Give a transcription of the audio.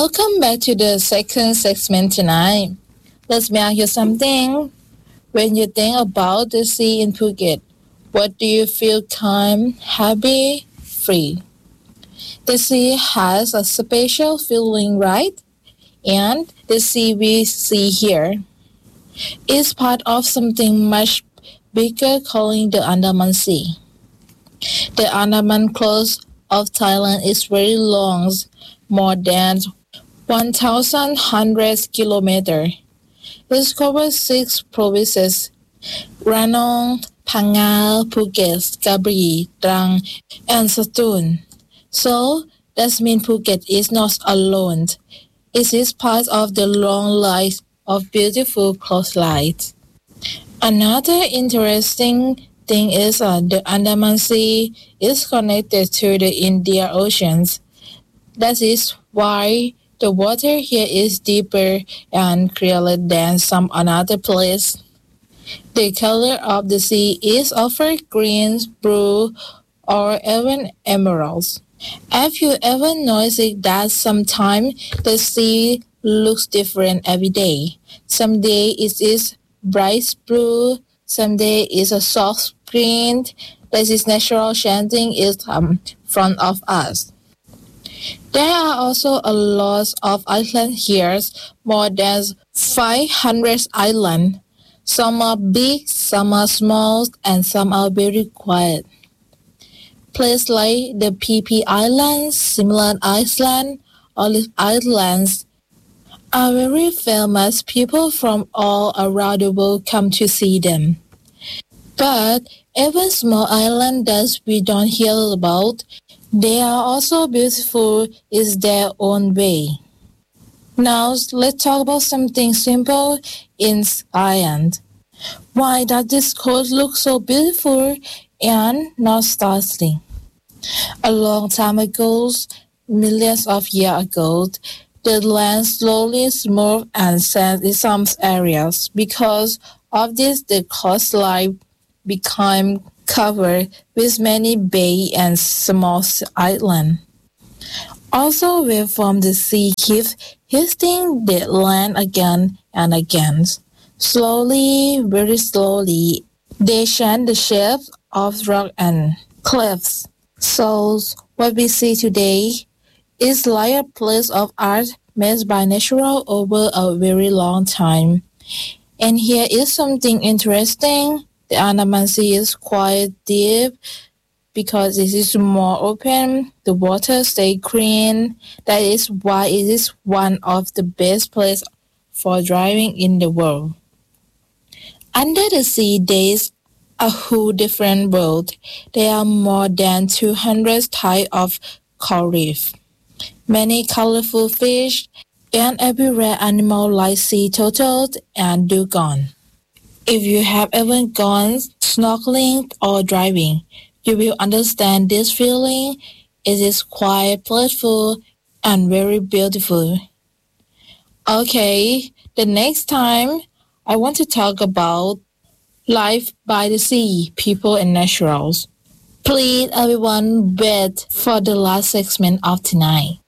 Welcome back to the second segment tonight. Let me ask you something. When you think about the sea in Phuket, what do you feel? Calm, happy, free? The sea has a special feeling, right? And the sea we see here is part of something much bigger called the Andaman Sea. The Andaman coast of Thailand is very long, more than 1,100 kilometers. It covers 6 provinces: Ranong, Phang Nga, Phuket, Krabi, Trang, and Satun. So that means Phuket is not alone. It is part of the long line of beautiful coastlines. Another interesting thing is the Andaman Sea is connected to the Indian Ocean. That is why the water here is deeper and clearer than some another place. The color of the sea is often green, blue, or even emeralds. Have you ever noticed that sometimes the sea looks different every day? Some days it is bright blue, some days it's a soft green. That is natural changing is front of us. There are also a lot of islands here, more than 500 islands. Some are big, some are small, and some are very quiet. Places like the Phi Phi Islands, Simlan Island, Olive Islands are very famous. People from all around the world come to see them. But even small islands that we don't hear about, they are also beautiful in their own way. Now let's talk about something simple in Ireland. Why does this coast look so beautiful and not startling? A long time ago, millions of years ago, the land slowly moved and sank in some areas. Because of this, the coastline became covered with many bays and small islands. Also, waves from the sea keep hitting the land again and again. Slowly, very slowly, they change the shape of rock and cliffs. So, what we see today is like a place of art made by nature over a very long time. And here is something interesting. The Andaman Sea is quite deep because it is more open. The water stays clean. That is why it is one of the best places for driving in the world. Under the sea, there is a whole different world. There are more than 200 types of coral reef, many colorful fish, and every rare animal like sea turtles and dugong. If you have ever gone snorkeling or diving, you will understand this feeling. It is quite playful and very beautiful. Okay, the next time I want to talk about life by the sea, people and naturals. Please everyone wait for the last segment of tonight.